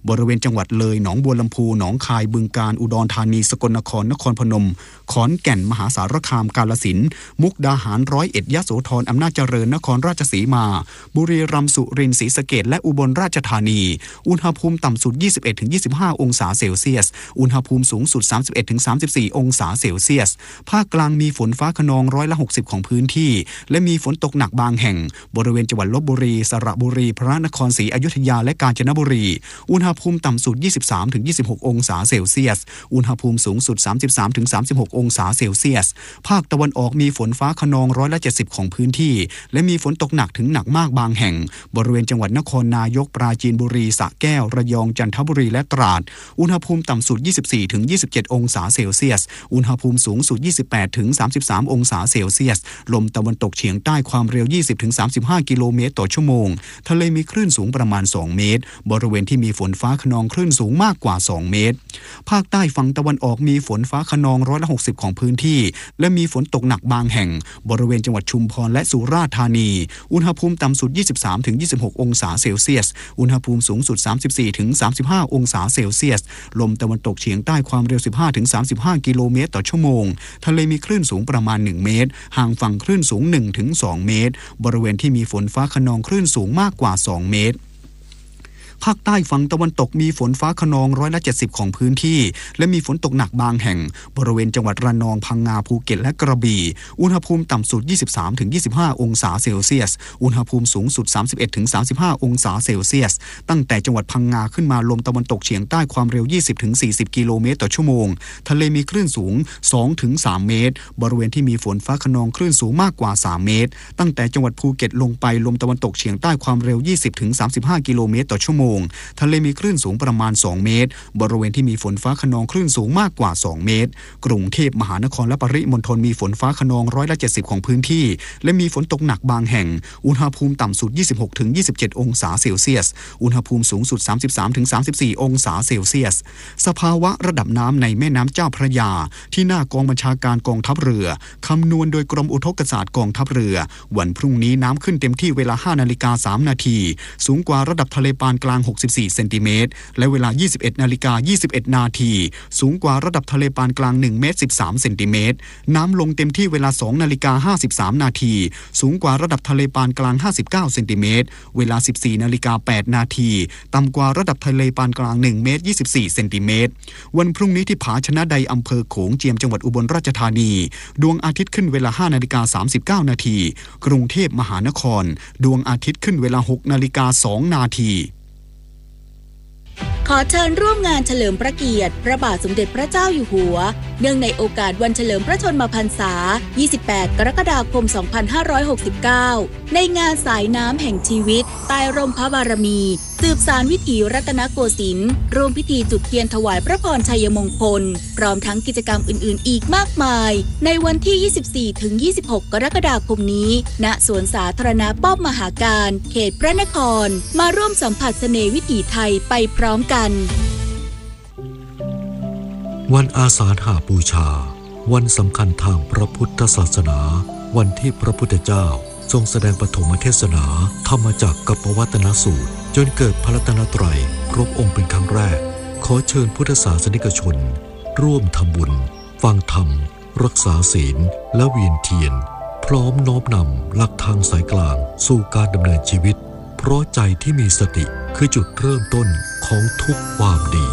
บริเวณจังหวัดเลยหนองบัวลำพูหนองคายบึงกาฬอุดรธานีสกลนครนครพนมขอนแก่นมหาสารคามกาฬสินธุ์มุกดาหารร้อยเอ็ดยโสธรอำนาจเจริญนครราชสีมาบุรีรัมย์สุรินทร์ศรีสะเกษและอุบลราชธานีอุณหภูมิต่ำสุด 21-25 องศาเซลเซียสอุณหภูมิสูงสุด 31-34 องศาเซลเซียสภาคกลางมีฝนฟ้าคะนอง60%ของพื้นที่และมีฝนตกหนักบางแห่งบริเวณจังหวัดลพบุรีสระบุรีพระนครศรีอยุธยาและกาญจนบุรีอุณหภูมิต่ำสุด 23-26 องศาเซลเซียสอุณหภูมิสูงสุด 33-36 องศาเซลเซียสภาคตะวันออกมีฝนฟ้าคะนอง70%ของพื้นที่และมีฝนตกหนักถึงหนักมากบางแห่งบริเวณจังหวัดนครนายกปราจีนบุรีสระแก้วระยองจันทบุรีและตราดอุณหภูมิต่ำสุด 24-27 องศาเซลเซียสอุณหภูมิสูงสุด 28-33 องศาเซลเซียสลมตะวันตกเฉียงใต้ความเร็ว 20-35 กิโลเมตรต่อชั่วโมงทะเลมีคลื่นสูงประมาณ2 เมตรบริเวณที่มีฝนฟ้าคะนองคลื่นสูงมากกว่า2 เมตรภาคใต้ฝั่งตะวันออกมีฝนฟ้าคะนอง60%ของพื้นที่และมีฝนตกหนักบางแห่งบริเวณจังหวัดชุมพรและสุราษฎร์ธานีอุณหภูมิต่ำสุด 23-26 องศาเซลเซียสอุณหภูมิสูงสุด 34-35 องศาเซลเซียสลมตะวันตกเฉียงใต้ความเร็ว 15-35 กิโลเมตรต่อชั่วโมงทะเลมีคลื่นสูงประมาณ1 เมตรห่างฝั่งคลื่นสูง 1-2 เมตรบริเวณที่มีฝนฟ้าคะนองคลื่นสูงมากกว่า2 เมตรภาคใต้ฝั่งตะวันตกมีฝนฟ้าคะนอง70%ของพื้นที่และมีฝนตกหนักบางแห่งบริเวณจังหวัดระนองพังงาภูเก็ตและกระบี่อุณหภูมิต่ำสุด 23-25 องศาเซลเซียสอุณหภูมิสูงสุด 31-35 องศาเซลเซียสตั้งแต่จังหวัดพังงาขึ้นมาลมตะวันตกเฉียงใต้ความเร็ว 20-40 กิโลเมตรต่อชั่วโมงทะเลมีคลื่นสูง 2-3 เมตรบริเวณที่มีฝนฟ้าคะนองคลื่นสูงมากกว่า3 เมตรตั้งแต่จังหวัดภูเก็ตลงไปลมตะวันตกเฉียงใต้ความเร็ว 20-35 กิโลเมตรต่อชั่วโมงทะเลมีคลื่นสูงประมาณ2 เมตรบริเวณที่มีฝนฟ้าคะนองคลื่นสูงมากกว่า2 เมตรกรุงเทพมหานครและปริมณฑลมีฝนฟ้าคะนอง70%ของพื้นที่และมีฝนตกหนักบางแห่งอุณหภูมิต่ำสุด 26-27 องศาเซลเซียสอุณหภูมิสูงสุด 33-34 องศาเซลเซียสสภาวะระดับน้ำในแม่น้ำเจ้าพระยาที่หน้ากองบัญชาการกองทัพเรือคำนวณโดยกรมอุทกศาสตร์กองทัพเรือวันพรุ่งนี้น้ำขึ้นเต็มที่เวลา 5:03 นาทีสูงกว่าระดับทะเลปานกลาง64 เซนติเมตรและเวลา 21:21 นาทีสูงกว่าระดับทะเลปานกลาง1 เมตร 13 เซนติเมตรน้ำลงเต็มที่เวลา 2:53 นาทีสูงกว่าระดับทะเลปานกลาง59 เซนติเมตรเวลา 14:08 นาทีต่ำกว่าระดับทะเลปานกลาง1 เมตร 24 เซนติเมตรวันพรุ่งนี้ที่ผาชนะใดอำเภอโขงเจียมจังหวัดอุบลราชธานีดวงอาทิตย์ขึ้นเวลา 5:39 นาทีกรุงเทพมหานครดวงอาทิตย์ขึ้นเวลา 6:02 นาทีขอเชิญร่วมงานเฉลิมพระเกียรติพระบาทสมเด็จพระเจ้าอยู่หัวเนื่องในโอกาสวันเฉลิมพระชนมพรรษา 28 กรกฎาคม 2569 ในงานสายน้ำแห่งชีวิตใต้ร่มพระบารมีสืบสานวิถีรัตนโกสินทร์ร่วมพิธีจุดเทียนถวายพระพรชัยมงคลพร้อมทั้งกิจกรรมอื่นๆอีกมากมายในวันที่ 24-26 กรกฎาคมนี้ณสวนสาธารณะป้อมมหาการเขตพระนครมาร่วมสัมผัสเสน่ห์วิถีไทยไปพร้อมกันวันอาสาฬหบูชาวันสำคัญทางพระพุทธศาสนาวันที่พระพุทธเจ้าทรงแสดงปฐมเทศนาธรรมจักรกับปวัตนสูตรจนเกิดพระรัตนตรัยครบองค์เป็นครั้งแรกขอเชิญพุทธศาสนิกชนร่วมทำบุญฟังธรรมรักษาศีลและเวียนเทียนพร้อมน้อมนำหลักทางสายกลางสู่การดำเนินชีวิตเพราะใจที่มีสติคือจุดเริ่มต้นของทุกความดี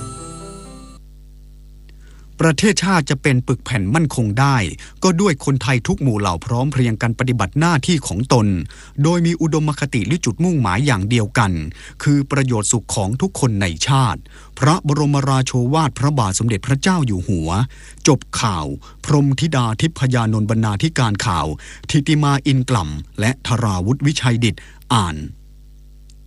ประเทศชาติจะเป็นปึกแผ่นมั่นคงได้ก็ด้วยคนไทยทุกหมู่เหล่าพร้อมเพรียงกันปฏิบัติหน้าที่ของตนโดยมีอุดมคติและจุดมุ่งหมายอย่างเดียวกันคือประโยชน์สุขของทุกคนในชาติพระบรมราโชวาทพระบาทสมเด็จพระเจ้าอยู่หัวจบข่าวพรหมธิดาทิพยานนท์บรรณาธิการข่าวธิติมาอินกล่ำและธราวุฒิวิชัยดิษฐ์อ่าน